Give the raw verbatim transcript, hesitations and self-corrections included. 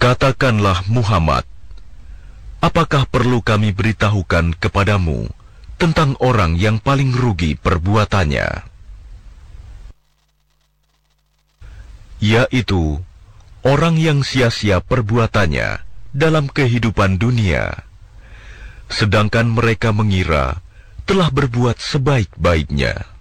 Katakanlah Muhammad, apakah perlu kami beritahukan kepadamu tentang orang yang paling rugi perbuatannya? Yaitu orang yang sia-sia perbuatannya dalam kehidupan dunia, sedangkan mereka mengira telah berbuat sebaik-baiknya.